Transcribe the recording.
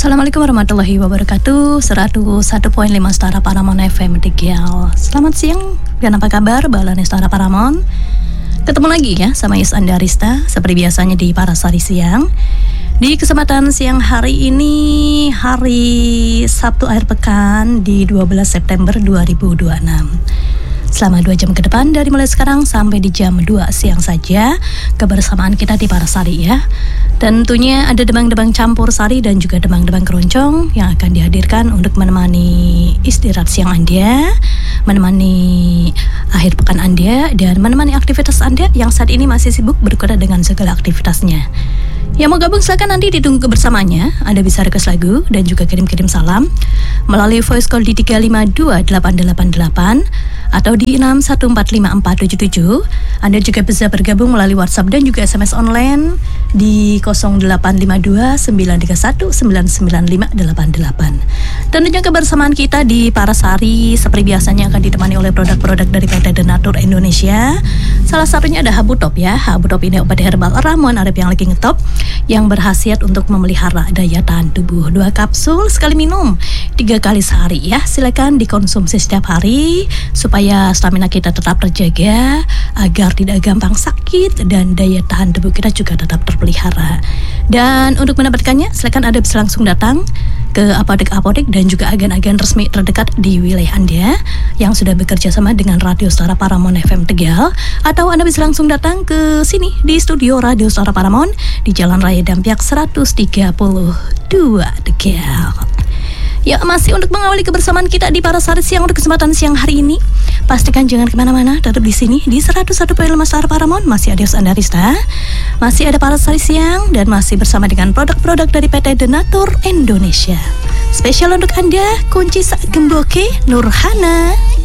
Assalamualaikum warahmatullahi wabarakatuh. 101.5 Setara Paramon FM Tegal. Selamat siang dan apa kabar Balane Setara Paramon? Ketemu lagi ya sama Is Andarista seperti biasanya di Parasari Siang. Di kesempatan siang hari ini, hari Sabtu akhir pekan di 12 September 2026. Selama 2 jam ke depan dari mulai sekarang sampai di jam 2 siang saja kebersamaan kita di Parasari ya. Tentunya ada demang-demang campur sari dan juga demang-demang keroncong yang akan dihadirkan untuk menemani istirahat siang Anda, menemani akhir pekan Anda, dan menemani aktivitas Anda yang saat ini masih sibuk berkutat dengan segala aktivitasnya. Yang mau gabung silakan nanti ditunggu kebersamaannya. Anda bisa request lagu dan juga kirim-kirim salam melalui voice call di 3528888 atau di 6145477. Anda juga bisa bergabung melalui WhatsApp dan juga SMS online di 085293199588. Tentunya kebersamaan kita di Parasari seperti biasanya akan ditemani oleh produk-produk dari PT Denatur Indonesia. Salah satunya ada Habutop ya. Habutop ini obat herbal ramuan Arab yang lagi ngetop, yang berkhasiat untuk memelihara daya tahan tubuh. 2 kapsul sekali minum 3 kali sehari ya. Silakan dikonsumsi setiap hari supaya stamina kita tetap terjaga, agar tidak gampang sakit dan daya tahan tubuh kita juga tetap terpelihara. Dan untuk mendapatkannya silakan Anda bisa langsung datang ke apotek-apotek dan juga agen-agen resmi terdekat di wilayah Anda yang sudah bekerja sama dengan Radio Setara Paramon FM Tegal, atau Anda bisa langsung datang ke sini di studio Radio Setara Paramon di Jalan Raya Dampiak 132 Tegal. Ya, masih untuk mengawali kebersamaan kita di Parasari Siang untuk kesempatan siang hari ini. Pastikan jangan kemana-mana, tetap di sini di 101.5 Setara Paramon. Masih ada Is Andarista, masih ada Parasari Siang, dan masih bersama dengan produk-produk dari PT Denatur Indonesia. Spesial untuk Anda, kunci sak gemboke Nurhana.